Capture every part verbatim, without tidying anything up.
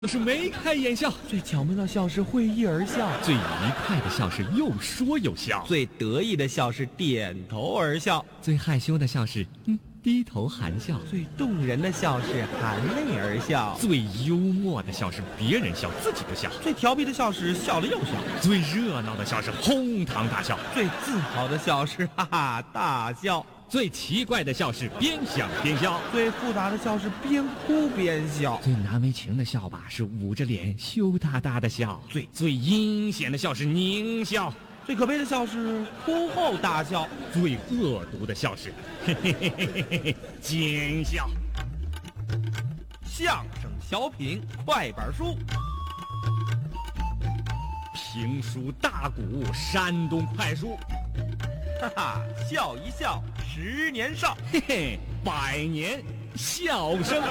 是眉开眼笑， 最巧妙的笑是会意而笑， 最愉快的笑是又说又笑， 最得意的笑是点头而笑， 最害羞的笑是嗯低头含笑， 最动人的笑是含泪而笑， 最幽默的笑是别人笑自己不笑， 最调皮的笑是笑了又笑， 最热闹的笑是哄堂大笑， 最自豪的笑是哈哈大笑， 最奇怪的笑是边想边笑， 最复杂的笑是边哭边笑， 最难为情的笑吧是捂着脸羞答答的笑， 最最阴险的笑是狞笑， 最可悲的笑是哭后大笑， 最恶毒的笑是嘿嘿嘿嘿嘿嘿奸笑。 相声小品快板书， 评书大鼓山东快书， 哈哈，笑一笑十年少， 嘿嘿，百年笑声。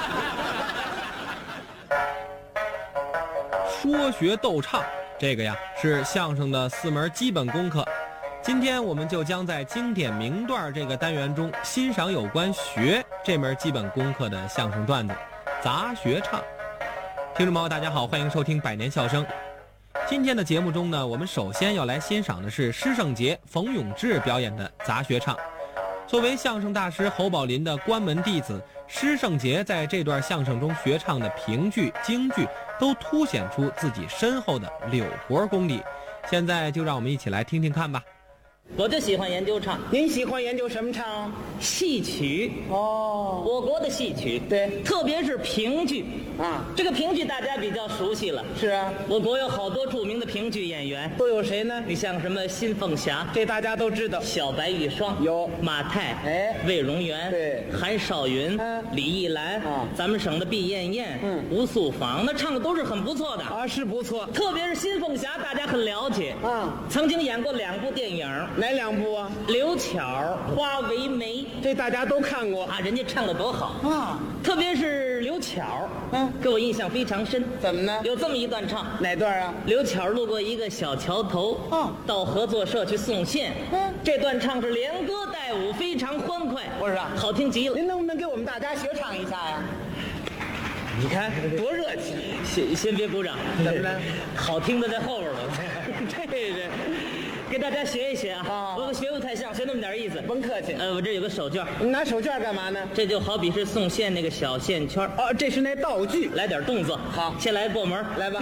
说学逗唱，这个呀是相声的四门基本功课。今天我们就将在经典名段这个单元中欣赏有关学这门基本功课的相声段子杂学唱。听众朋友大家好，欢迎收听百年笑声。今天的节目中呢，我们首先要来欣赏的是施圣杰、冯永志表演的杂学唱。作为相声大师侯宝林的关门弟子，施圣杰在这段相声中学唱的评剧、京剧都凸显出自己深厚的柳活功底。现在就让我们一起来听听看吧。 我就喜欢研究唱。 您喜欢研究什么唱？ 戏曲哦， 我国的戏曲， 对， 特别是评剧啊。 这个评剧大家比较熟悉了。 是啊， 我国有好多著名的评剧演员， 都有谁呢？ 你像什么辛凤霞， 这大家都知道。 小白玉霜有马太， 哎， 魏荣元， 对， 韩少云， 嗯， 李义兰， 啊， 咱们省的毕艳艳， 嗯， 吴素芳，那唱的都是很不错的啊，是不错。 特别是辛凤霞，大家很了解啊， 曾经演过两部电影， 哪两部啊？ 刘巧花为媒， 这大家都看过啊，人家唱的多好啊！ 特别是刘巧， 嗯， 给我印象非常深。 怎么呢？ 有这么一段唱， 哪段啊？ 刘巧路过一个小桥头， 哦， 到合作社去送线。 嗯， 这段唱是连歌带舞，非常欢快。 不是啊， 好听极了。 您能不能给我们大家学唱一下呀？ 你看多热情！ 先先别鼓掌， 怎么了？ 好听的在后边了。 这是。 给大家学一学啊！ 啊我学不太像，学那么点意思。 甭客气。 呃，我这有个手绢， 你拿手绢干嘛呢？ 这就好比是送线那个小线圈。 哦，这是那道具。 来点动作。 好， 先来过门， 来吧。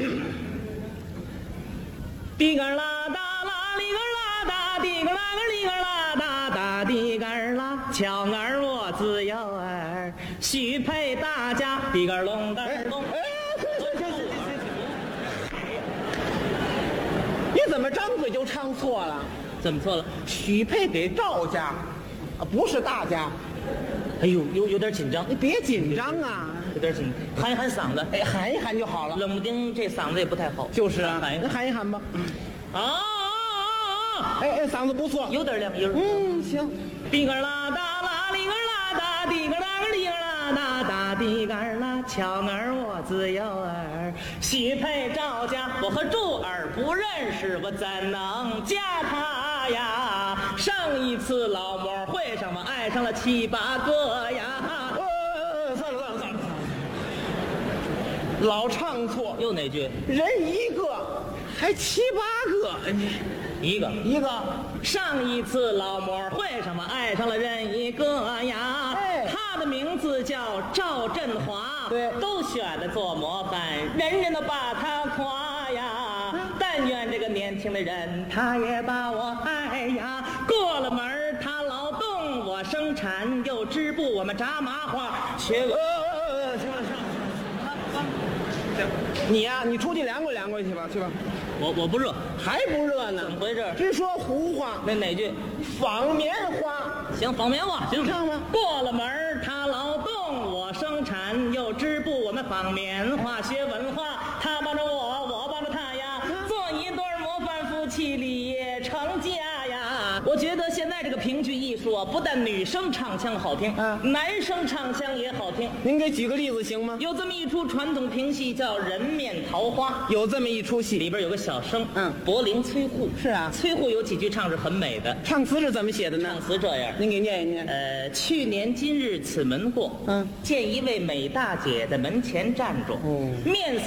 滴个啦哒啦，哩个啦哒，滴个啦个哩个啦哒哒，滴个啦，巧儿我自幼儿，许配大家，滴个隆个隆。 你怎么张嘴就唱错了？ 怎么错了？ 许配给赵家，啊，不是大家。 哎呦，有有点紧张， 你别紧张啊， 有点紧张，喊一喊嗓子， 哎，喊一喊就好了。 冷不丁这嗓子也不太好。 就是啊， 喊一那喊一喊吧。 啊啊啊！ 哎哎，嗓子不错， 有点亮音。 嗯，行。 滴个啦哒啦，哩个啦哒，滴个啦个哩个啦哒哒，滴个啦，巧儿我自幼儿，许配赵家，我和柱儿不认识，我怎能嫁他呀？上一次老模会上我爱上了七八个呀。 呃，算了算了算了，老唱错， 又哪句？ 人一个，还七八个，你一个一个。 上一次老模会上我爱上了人一个呀， 哎， 他的名字叫赵振华， 对， 都选的做模范，人人都把他夸呀。但愿这个年轻的人，他也把我爱呀。过了门他劳动，我生产，又织布，我们炸麻花，学呃呃呃，行了行了。你呀、啊，你出去凉快凉快去吧，去吧。 我我不热， 还不热呢？ 怎么回事？ 只说胡话。 那哪句？ 纺棉花。 行，纺棉花，行， 唱吧。 过了门他劳动，我生产，又织布，我们纺棉花，学文化，他帮着我，我帮着他呀，做一对模范夫妻，立业成家呀。我觉得现在这个评剧艺术说，不但女生唱腔好听， 啊男生唱腔也好听。 您给举个例子行吗？ 有这么一出传统评戏叫《人面桃花》， 有这么一出戏， 里边有个小生， 嗯柏林崔护。 是啊崔护有几句唱是很美的， 唱词是怎么写的呢唱？词这样。 您给念一念。 呃，去年今日此门过， 嗯见一位美大姐在门前站着， 哦面